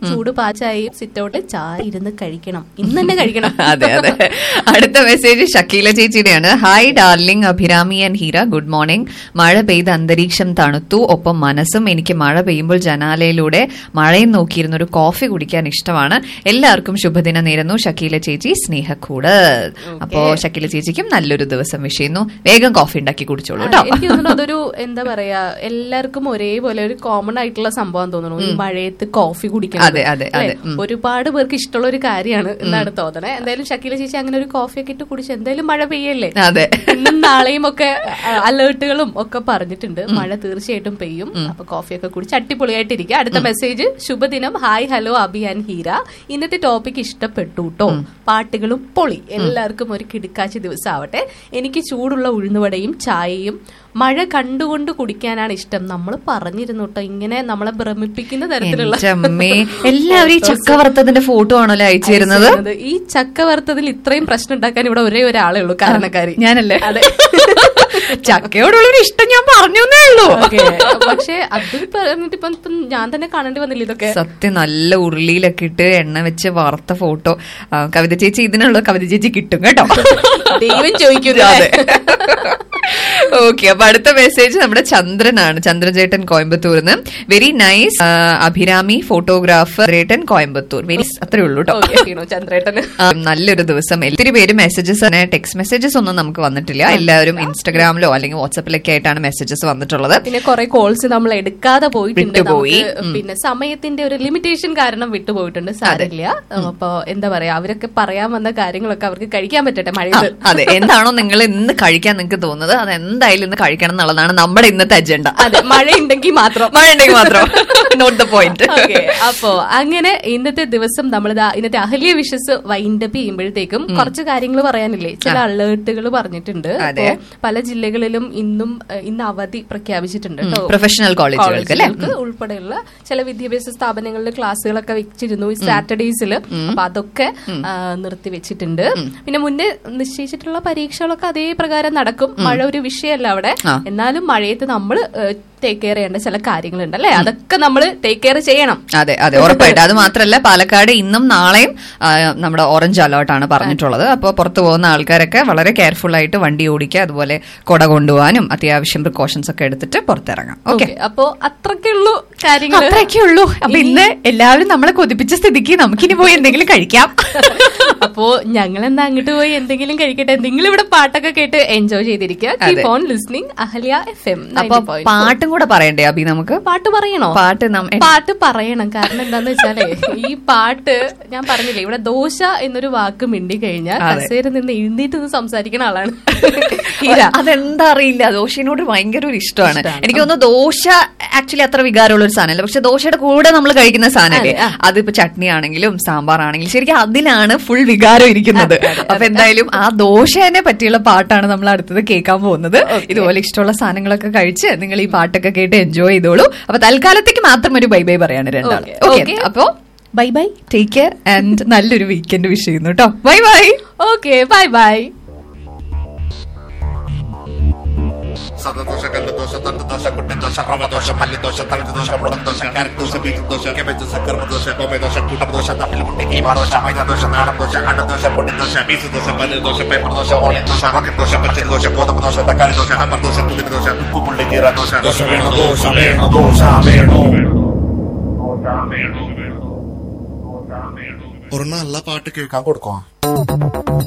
ചൂട് പാച്ചായി സിറ്റൗട്ട് ചായ ഇരുന്ന് കഴിക്കണം, ഇന്ന് തന്നെ കഴിക്കണം. അതെ അതെ. അടുത്ത message Shakeela ചേച്ചിയുടെയാണ്. Hi darling Abhirami and Heera, good morning. മഴ പെയ്ത് അന്തരീക്ഷം തണുത്തു, ഒപ്പം മനസ്സും. എനിക്ക് മഴ പെയ്യുമ്പോൾ ജനാലയിലൂടെ മഴയും നോക്കിയിരുന്ന ഒരു കോഫി കുടിക്കാൻ ഇഷ്ടമാണ്. എല്ലാവർക്കും ശുഭദിനം നേരുന്നു. ഷക്കീല ചേച്ചി, സ്നേഹക്കൂട്. അപ്പോ ഷക്കീല ചേച്ചിക്കും നല്ലൊരു ദിവസം വിഷ് ചെയ്യുന്നു. വേഗം കോഫി ഉണ്ടാക്കി കുടിച്ചോളൂ കേട്ടോ. എനിക്ക് തോന്നുന്നു അതൊരു എന്താ പറയാ, എല്ലാവർക്കും ഒരേപോലെ ഒരു കോമൺ ആയിട്ടുള്ള സംഭവം തോന്നുന്നു ഈ മഴയത്ത് കോഫി കുടിക്കണം. ഒരുപാട് പേർക്ക് ഇഷ്ടമുള്ള ഒരു കാര്യമാണ് എന്നാണ് തോന്നണേ. എന്തായാലും ഷക്കീല ചേച്ചി അങ്ങനെ ഒരു കോഫി ഒക്കെ ഇട്ട് കുടിച്ച് എന്തായാലും മഴ പെയ്യല്ലേ. ഇന്നും നാളെയും ഒക്കെ അലേർട്ടുകളും ഒക്കെ പറഞ്ഞിട്ടുണ്ട്, മഴ തീർച്ചയായിട്ടും പെയ്യും. അപ്പൊ കോഫിയൊക്കെ കുടിച്ച് അടിപൊളിയായിട്ടിരിക്കുക. അടുത്ത മെസ്സേജ്, ശുഭദിനം. Hi hello Abi and Heera, ഇന്നത്തെ ടോപ്പിക് ഇഷ്ടപ്പെട്ടു കേട്ടോ, പാട്ടുകളും പൊളി. എല്ലാവർക്കും ഒരു കിടുക്കാച്ചി ദിവസം ആവട്ടെ. എനിക്ക് ചൂടുള്ള ഉഴുന്നുവടയും ചായയും മഴ കണ്ടുകൊണ്ട് കുടിക്കാനാണ് ഇഷ്ടം. നമ്മൾ പറഞ്ഞിരുന്നു കേട്ടോ, ഇങ്ങനെ നമ്മളെ ഭ്രമിപ്പിക്കുന്ന തരത്തിലുള്ള എല്ലാവരും ഈ ചക്ക വറുത്തതിന്റെ ഫോട്ടോ ആണല്ലോ അയച്ചു തരുന്നത്. ഈ ചക്ക വറുത്തതിൽ ഇത്രയും പ്രശ്നം ഉണ്ടാക്കാൻ ഇവിടെ ഒരേ ഒരാളേ ഉള്ളൂ, കാരണക്കാരി ഞാനല്ലേ. അതെ, ചക്കയോടുള്ളൊരു ഇഷ്ടം ഞാൻ പറഞ്ഞേ ഉള്ളൂ. പക്ഷെ അത് പറഞ്ഞിട്ട് ഇപ്പം ഞാൻ തന്നെ കാണേണ്ടി വന്നില്ല ഇതൊക്കെ. സത്യം, നല്ല ഉരുളിയിലൊക്കെ ഇട്ട് എണ്ണ വെച്ച് വറുത്ത ഫോട്ടോ. കവിത ചേച്ചി ഇതിനുള്ള കവിത ചേച്ചി കിട്ടും കേട്ടോ, ദൈവം ചോദിക്കുന്നത്. ഓക്കെ, അപ്പൊ അടുത്ത മെസ്സേജ് നമ്മുടെ ചന്ദ്രനാണ്. ചന്ദ്രചേട്ടൻ കോയമ്പത്തൂർന്ന്. വെരി നൈസ് അഭിരാമി ഫോട്ടോഗ്രാഫർ ചേട്ടൻ കോയമ്പത്തൂർ. വെരി അത്രേ ഉള്ളൂ കേട്ടോ ചന്ദ്രേട്ടന്. നല്ലൊരു ദിവസം. ഒത്തിരി പേര് മെസ്സേജസ്, ടെക്സ്റ്റ് മെസ്സേജസ് ഒന്നും നമുക്ക് വന്നിട്ടില്ല. എല്ലാവരും ഇൻസ്റ്റാഗ്രാമിലോ അല്ലെങ്കിൽ വാട്സാപ്പിലൊക്കെ ആയിട്ടാണ് മെസ്സേജസ് വന്നിട്ടുള്ളത്. പിന്നെ കുറെ കോൾസ് നമ്മൾ എടുക്കാതെ പോയിട്ടുണ്ട്, പിന്നെ സമയത്തിന്റെ ഒരു ലിമിറ്റേഷൻ കാരണം വിട്ടുപോയിട്ടുണ്ട്. സാരമില്ല. അപ്പൊ എന്താ പറയാ, അവരൊക്കെ പറയാൻ വന്ന കാര്യങ്ങളൊക്കെ അവർക്ക് കഴിക്കാൻ പറ്റട്ടെ മഴയത്ത്. അതെ, എന്താണോ നിങ്ങൾ ഇന്ന് കഴിക്കാൻ നിങ്ങൾക്ക് തോന്നുന്നത് അത് എന്തായാലും ഇന്ന് കഴിക്കണം എന്നുള്ളതാണ് നമ്മുടെ ഇന്നത്തെ അജണ്ട. അതെ, മഴയുണ്ടെങ്കിൽ മാത്രം നോട്ട് ദ പോയിന്റ്. അപ്പോ അങ്ങനെ ഇന്നത്തെ ദിവസം നമ്മൾ ഇന്നത്തെ അഹല്യ വിഷസ് വൈൻഡപ്പ് ചെയ്യുമ്പോഴത്തേക്കും കുറച്ച് കാര്യങ്ങൾ പറയാനില്ലേ. ചില അലേർട്ടുകൾ പറഞ്ഞിട്ടുണ്ട്. പല ജില്ലകളിലും ഇന്ന് അവധി പ്രഖ്യാപിച്ചിട്ടുണ്ട്. പ്രൊഫഷണൽ കോളേജുകൾക്ക് ഉൾപ്പെടെയുള്ള ചില വിദ്യാഭ്യാസ സ്ഥാപനങ്ങളിൽ ക്ലാസ്സുകളൊക്കെ വെച്ചിരുന്നു ഈ സാറ്റർഡേസിൽ. അപ്പൊ അതൊക്കെ നിർത്തിവെച്ചിട്ടുണ്ട്. പിന്നെ മുന്നേ നിശ്ചയിച്ചിട്ടുള്ള പരീക്ഷകളൊക്കെ അതേ പ്രകാരം നടക്കും. മഴ ഒരു വിഷയമല്ല അവിടെ. എന്നാലും മഴയത്ത് നമ്മൾ ടേക്ക് കെയർ ചെയ്യേണ്ട ചില കാര്യങ്ങളുണ്ട് അല്ലെ, അതൊക്കെ നമ്മൾ ടേക്ക് കെയർ ചെയ്യണം. അതെ അതെ, ഉറപ്പായിട്ട്. അത് മാത്രമല്ല, പാലക്കാട് ഇന്നും നാളെയും നമ്മുടെ ഓറഞ്ച് അലേർട്ടാണ് പറഞ്ഞിട്ടുള്ളത്. അപ്പോൾ പുറത്തു പോകുന്ന ആൾക്കാരൊക്കെ വളരെ കെയർഫുൾ ആയിട്ട് വണ്ടി ഓടിക്കുക, അതുപോലെ കൊട കൊണ്ടുപോകാനും അത്യാവശ്യം പ്രിക്കോഷൻസ് ഒക്കെ എടുത്തിട്ട് പുറത്തിറങ്ങാം. ഓക്കെ, അപ്പോ അത്രയ്ക്കുള്ളൂ കാര്യങ്ങൾ. അത്രയൊക്കെ ഉള്ളൂ. അപ്പൊ ഇന്ന് എല്ലാവരും നമ്മളെ കൊതിപ്പിച്ച സ്ഥിതിക്ക് നമുക്കിനി പോയി എന്തെങ്കിലും കഴിക്കാം. അപ്പോ ഞങ്ങൾ എന്താ അങ്ങോട്ട് പോയി എന്തെങ്കിലും കഴിക്കട്ടെ. നിങ്ങൾ ഇവിടെ പാട്ടൊക്കെ കേട്ട് എൻജോയ് ചെയ്തിരിക്കുക. Keep on listening Ahalya FM. അപ്പൊ പാട്ടും കൂടെ പറയണ്ടേ അബി? നമുക്ക് പാട്ട് പറയണോ? പാട്ട് പറയണം. കാരണം എന്താന്ന് വെച്ചാലേ, ഈ പാട്ട് ഞാൻ പറഞ്ഞില്ലേ, ഇവിടെ ദോശ എന്നൊരു വാക്ക് മിണ്ടി കഴിഞ്ഞാൽ കസേര നിന്ന് എഴുന്നേറ്റ് സംസാരിക്കുന്ന ആളാണ്. അതെന്താ അറിയില്ല, ദോശയോട് ഭയങ്കര ഒരു ഇഷ്ടമാണ്. എനിക്ക് തോന്നുന്നു ദോശ ആക്ച്വലി അത്ര വികാരമുള്ള ഒരു സാധനമല്ല, പക്ഷെ ദോശയുടെ കൂടെ നമ്മൾ കഴിക്കുന്ന സാധനമല്ലേ, അതിപ്പോ ചട്നി ആണെങ്കിലും സാമ്പാർ ആണെങ്കിലും ശരിക്കും അതിലാണ് ഫുൾ വികാരം ഇരിക്കുന്നത്. അപ്പൊ എന്തായാലും ആ ദോശനെ പറ്റിയുള്ള പാട്ടാണ് നമ്മൾ അടുത്തത് കേൾക്കാൻ പോകുന്നത്. ഇതുപോലെ ഇഷ്ടമുള്ള സാധനങ്ങളൊക്കെ കഴിച്ച് നിങ്ങൾ ഈ പാട്ടൊക്കെ കേട്ട് എൻജോയ് ചെയ്തോളൂ. അപ്പൊ തൽക്കാലത്തേക്ക് മാത്രം ഒരു ബൈ ബൈ പറയാണ് രണ്ടാളും. ഓക്കെ, അപ്പോ bye bye, take care and നല്ലൊരു വീക്കെൻഡ് വിഷ് ചെയ്യുന്നു കേട്ടോ. Bye bye. Okay, bye bye. സദദോശ കല്ലുദോശ തണ്ടുദോശ കുട്ടിദോശ റവദോശ മല്ലിദോശ തളിദോശ മുളകദോശ കാരക്ദോശ ബീഫ്ദോശ cabbage സക്കർദോശ കോമേദോശ കൂട്ടദോശ തപ്പിൽമുട്ടി കീമാദോശ മൈദദോശ നാടൻദോശ അണ്ടദോശ പൊടിദോശ ബീഫ്ദോശ പനീർദോശ പേപ്പർദോശ ഓണിയൻദോശ റോക്കറ്റ്ദോശ പച്ചരിദോശ ഗോതമ്പദോശ തക്കാളിദോശ ഹമ്പർദോശ puli dosa ഉപ്പുപുള്ളി ജീരദോശ dosa വേണോ ദോശ വേണോ ദോശ വേണോ. ഒരു നല്ല പാട്ട് കേൾക്കാൻ കൊടുക്കാം.